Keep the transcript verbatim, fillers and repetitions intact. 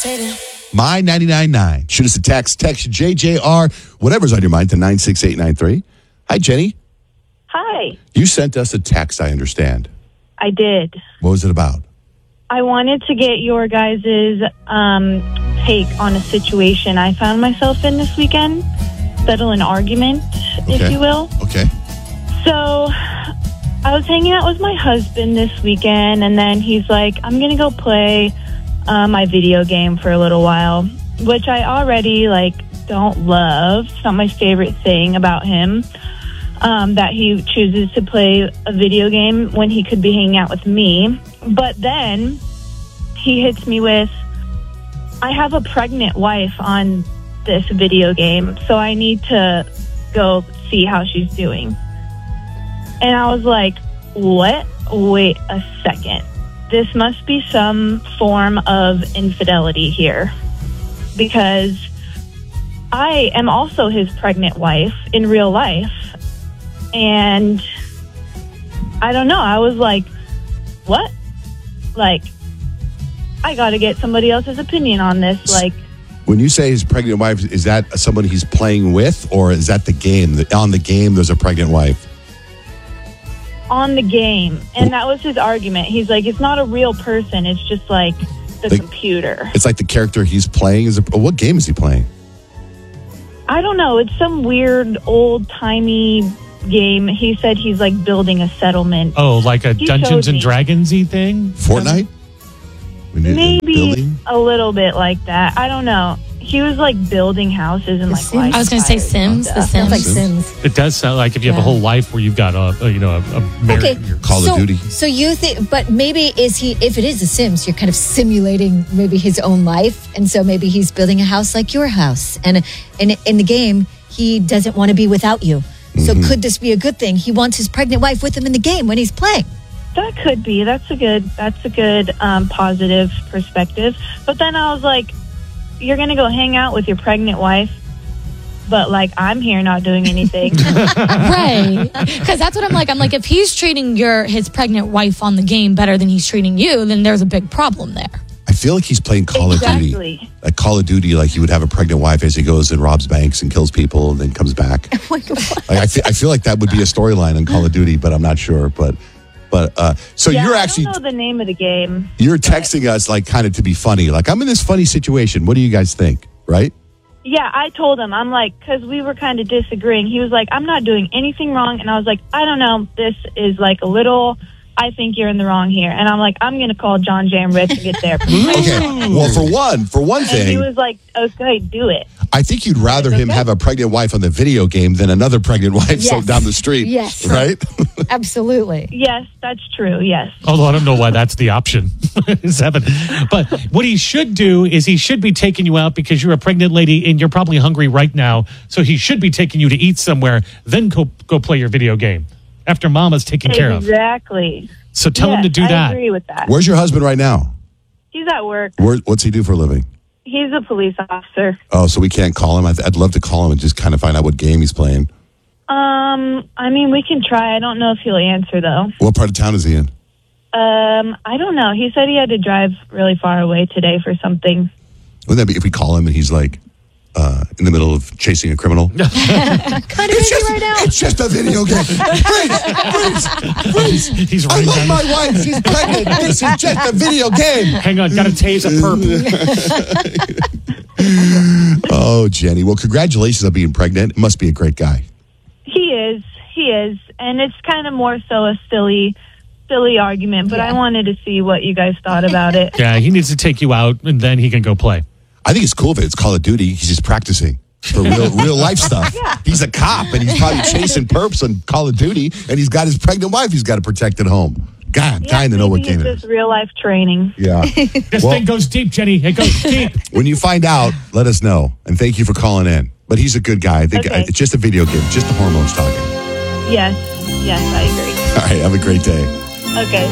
My ninety-nine point nine. Shoot us a text. Text J J R, whatever's on your mind, to nine six eight nine three. Hi, Jenny. Hi. You sent us a text, I understand. I did. What was it about? I wanted to get your guys' um, take on a situation I found myself in this weekend. Settle an argument, Okay. if you will. Okay. So I was hanging out with my husband this weekend, and then he's like, I'm going to go play uh, my video game for a little while, which I already, like, don't love. It's not my favorite thing about him, um, that he chooses to play a video game when he could be hanging out with me. But then he hits me with, I have a pregnant wife on this video game, so I need to go see how she's doing. And I was like, what? Wait a second. This must be some form of infidelity here, because I am also his pregnant wife in real life. And I don't know. I was like, what? Like, I got to get somebody else's opinion on this. Like, When you say his pregnant wife, is that somebody he's playing with, or is that the game? On the game, there's a pregnant wife. on the game. And that was his argument. He's like, it's not a real person. It's just like the Like- computer. It's like the character he's playing is a, what game is he playing? I don't know. It's some weird old-timey game. He said he's like building a settlement. Oh, like a He Dungeons showed and me. Dragons-y thing? Fortnite? When you- Maybe building? a little bit like that. I don't know. He was like building houses and like Sims? I was going to say life Sims. stuff. The Sounds like Sims. Sims. It does sound like if you have a Yeah. whole life where you've got a, a you know, a, a married... Okay, you're- Call of so, Duty. So you think, but maybe is he? If it is a Sims, you're kind of simulating maybe his own life, and so maybe he's building a house like your house, and and in the game he doesn't want to be without you. So Mm-hmm. could this be a good thing? He wants his pregnant wife with him in the game when he's playing. That could be. That's a good. That's a good um, positive perspective. But then I was like, you're gonna go hang out with your pregnant wife, but like I'm here not doing anything. Right. Because that's what I'm like. I'm like, if he's treating your his pregnant wife on the game better than he's treating you, then there's a big problem there. I feel like he's playing Call of Duty. Exactly. Like Call of Duty, like he would have a pregnant wife as he goes and robs banks and kills people and then comes back. Like I, feel, I feel like that would be a storyline in Call of Duty, but I'm not sure. But but uh, so yeah, you're I actually don't know the name of the game. you're texting us like kind of to be funny. Like I'm in this funny situation. What do you guys think? Right? Yeah, I told him, I'm like, because we were kind of disagreeing. He was like, I'm not doing anything wrong. And I was like, I don't know. This is like a little, I think you're in the wrong here. And I'm like, I'm going to call John Jam Rich and get there. Okay. Well, for one, for one And he thing, was like, okay, do it. I think you'd rather him Okay. have a pregnant wife on the video game than another pregnant wife so Yes. down the street. Yes. Right? Absolutely. Yes, that's true. Yes. Although I don't know why that's the option. Seven. But what he should do is he should be taking you out because you're a pregnant lady and you're probably hungry right now. So he should be taking you to eat somewhere, then go, go play your video game after mama's taken care of. Exactly. So tell him Yes, to do I that. agree with that. Where's your husband right now? He's at work. Where, what's he do for a living? He's a police officer. Oh, so we can't call him. I'd, I'd love to call him and just kind of find out what game he's playing. Um, I mean, we can try. I don't know if he'll answer, though. What part of town is he in? Um, I don't know. He said he had to drive really far away today for something. Wouldn't that be if we call him and he's like uh, in the middle of chasing a criminal? Kind of busy right now. It's just a video game. Please, please, please. He's I running love down. my wife. She's pregnant. This is just a video game. Hang on, got to tase a perp. Oh, Jenny. Well, congratulations on being pregnant. It must be a great guy. He is. He is. And it's kind of more so a silly, silly argument, but Yeah. I wanted to see what you guys thought about it. Yeah, he needs to take you out and then he can go play. I think it's cool if it's Call of Duty. He's just practicing for real, real life stuff. He's a cop and he's probably chasing perps on Call of Duty, and he's got his pregnant wife he's got to protect at home. God, Yeah, dying to know what maybe game it it's is. just real life training. Yeah. This Well, thing goes deep, Jenny. It goes deep. when you find out, let us know. And thank you for calling in. But he's a good guy. I think Okay. it's just a video game, just the hormones talking. Yes. Yes, I agree. All right. Have a great day. Okay.